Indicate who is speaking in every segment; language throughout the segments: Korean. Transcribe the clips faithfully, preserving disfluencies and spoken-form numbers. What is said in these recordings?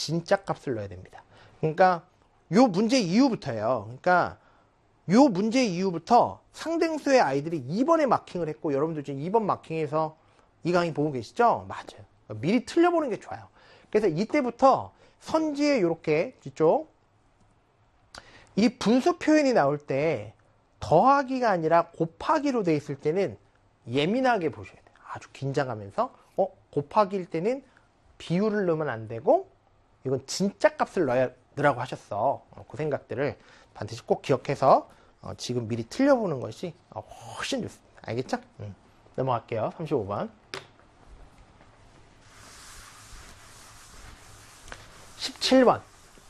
Speaker 1: 진짜 값을 넣어야 됩니다. 그러니까 요 문제 이후부터예요. 그러니까 요 문제 이후부터 상등수의 아이들이 이 번에 마킹을 했고, 여러분들 지금 이 번 마킹해서 이 강의 보고 계시죠? 맞아요. 미리 틀려보는 게 좋아요. 그래서 이때부터 선지에 요렇게 뒤쪽 이 분수 표현이 나올 때 더하기가 아니라 곱하기로 돼 있을 때는 예민하게 보셔야 돼요. 아주 긴장하면서 어 곱하기일 때는 비율을 넣으면 안 되고 이건 진짜 값을 넣어야 넣으라고 하셨어. 어, 그 생각들을 반드시 꼭 기억해서 어, 지금 미리 틀려보는 것이 어, 훨씬 좋습니다. 알겠죠? 음. 넘어갈게요. 삼십오 번. 십칠 번.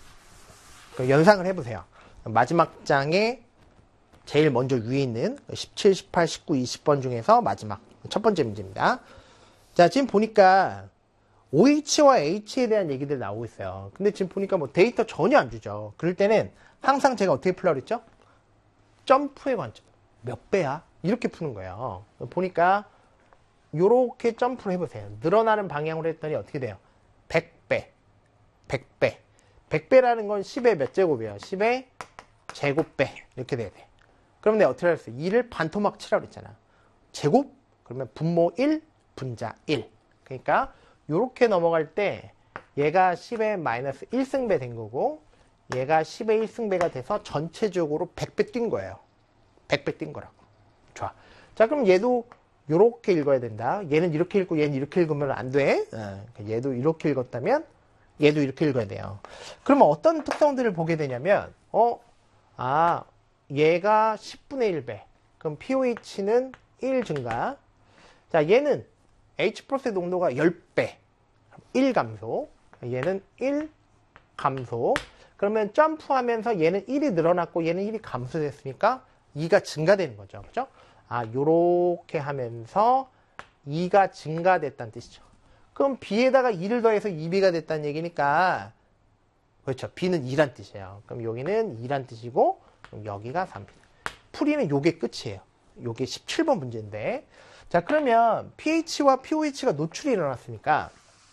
Speaker 1: 연상을 해보세요. 마지막 장에 제일 먼저 위에 있는 십칠, 십팔, 십구, 이십 번 중에서 마지막 첫 번째 문제입니다. 자, 지금 보니까 오에이치와 H에 대한 얘기들 나오고 있어요. 근데 지금 보니까 뭐 데이터 전혀 안 주죠. 그럴 때는 항상 제가 어떻게 풀라고 그랬죠? 점프의 관점. 몇 배야? 이렇게 푸는 거예요. 보니까 요렇게 점프를 해보세요. 늘어나는 방향으로 했더니 어떻게 돼요? 백 배. 백 배. 백 배라는 건 십의 몇 제곱이에요? 십의 제곱배. 이렇게 돼야 돼. 그럼 내가 어떻게 할수 있어? 이를 반토막 치라고 그랬잖아. 제곱? 그러면 분모 일, 분자 일. 그러니까 요렇게 넘어갈 때 얘가 십의 마이너스 일 승배 된 거고 얘가 십의 일 승배가 돼서 전체적으로 백 배 뛴 거예요. 백 배 뛴 거라고. 좋아. 자, 그럼 얘도 요렇게 읽어야 된다. 얘는 이렇게 읽고 얘는 이렇게 읽으면 안 돼. 어, 얘도 이렇게 읽었다면 얘도 이렇게 읽어야 돼요. 그러면 어떤 특성들을 보게 되냐면 어, 아, 얘가 십분의 일 배. 그럼 피오에이치는 일 증가. 자, 얘는 H 플러스의 농도가 십 배. 일 감소. 얘는 일 감소. 그러면 점프하면서 얘는 일이 늘어났고 얘는 일이 감소됐으니까 이가 증가되는 거죠. 그죠? 아, 요렇게 하면서 이가 증가됐다는 뜻이죠. 그럼 B에다가 이를 더해서 이 비가 됐다는 얘기니까 그렇죠. B는 이란 뜻이에요. 그럼 여기는 이란 뜻이고 그럼 여기가 삼 비. 풀이는 요게 끝이에요. 요게 십칠 번 문제인데 자, 그러면 피에이치와 피오에이치가 노출이 일어났으니까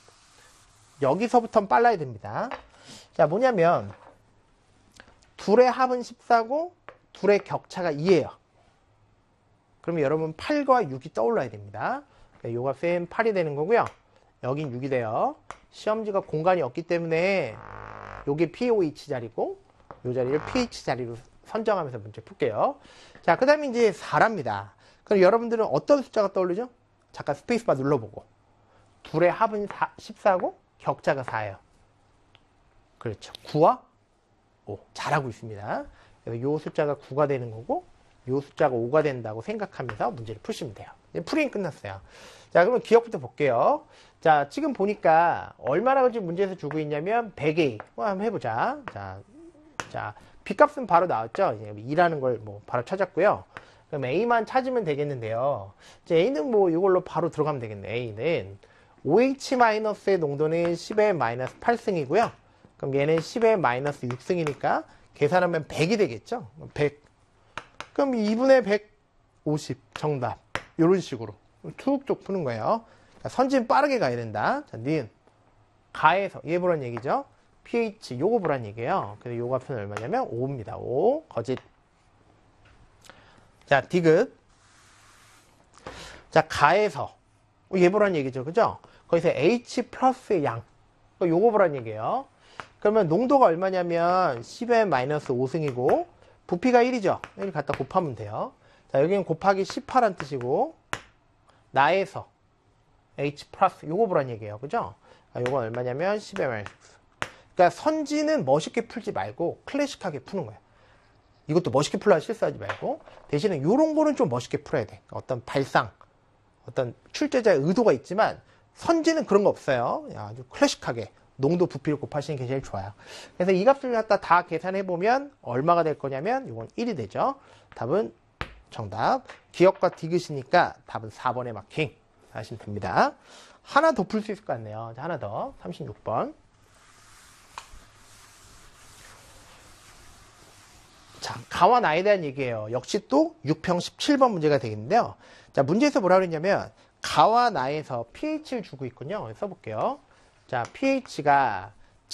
Speaker 1: 여기서부터는 빨라야 됩니다. 자, 뭐냐면 둘의 합은 십사고 둘의 격차가 이예요. 그러면 여러분 팔과 육이 떠올라야 됩니다. 요 값은 팔이 되는 거고요. 여긴 육이 돼요. 시험지가 공간이 없기 때문에 요게 피오에이치 자리고 요 자리를 피에이치 자리로 선정하면서 문제 풀게요. 자, 그 다음에 이제 사랍니다. 그럼 여러분들은 어떤 숫자가 떠오르죠? 잠깐 스페이스바 눌러보고. 둘의 합은 십사고 격차가 사예요. 그렇죠. 구와 오. 잘하고 있습니다. 그래서 요 숫자가 구가 되는 거고 요 숫자가 오가 된다고 생각하면서 문제를 푸시면 돼요. 풀이는 끝났어요. 자, 그러면 기억부터 볼게요. 자, 지금 보니까 얼마나 지금 문제에서 주고 있냐면 백 에이. 뭐 한번 해보자. 자, 자, B값은 바로 나왔죠. 이라는 걸 뭐 바로 찾았고요. 그럼 A만 찾으면 되겠는데요. 이제 A는 뭐 이걸로 바로 들어가면 되겠네. A는 오에이치-의 농도는 십의 마이너스 팔 승이고요. 그럼 얘는 십의 마이너스 육 승이니까 계산하면 백이 되겠죠. 백. 그럼 이분의 백오십 정답. 이런 식으로 툭툭 푸는 거예요. 자, 선진 빠르게 가야 된다. 자, 니은 가에서 얘 보란 얘기죠. 피에이치 요거 보란 얘기예요. 그래서 요 값은 얼마냐면 오입니다. 오. 거짓. 자, 디귿. 자, 가에서 얘 보란 얘기죠. 그죠? 거기서 H 플러스의 양. 요거 보란 얘기예요. 그러면 농도가 얼마냐면 십의 마이너스 오 승이고 부피가 일이죠. 일 갖다 곱하면 돼요. 자, 여기는 곱하기 십팔란 뜻이고 나에서 H 플러스 요거 보란 얘기예요. 그죠? 아, 요건 얼마냐면 십의 마이너스 육. 그러니까 선지는 멋있게 풀지 말고 클래식하게 푸는 거예요. 이것도 멋있게 풀라 실수하지 말고 대신에 요런 거는 좀 멋있게 풀어야 돼. 어떤 발상, 어떤 출제자의 의도가 있지만 선지는 그런 거 없어요. 아주 클래식하게 농도 부피를 곱하시는 게 제일 좋아요. 그래서 이 값을 갖다 다 계산해 보면 얼마가 될 거냐면 이건 일이 되죠. 답은 정답. 기억과 디귿이니까 답은 사 번에 마킹 하시면 됩니다. 하나 더 풀 수 있을 것 같네요. 자, 하나 더. 삼십육 번. 자, 가와 나에 대한 얘기예요. 역시 또 육 평 십칠 번 문제가 되겠는데요. 자, 문제에서 뭐라 그랬냐면 가와 나에서 피에이치를 주고 있군요. 써볼게요. 자, 피에이치가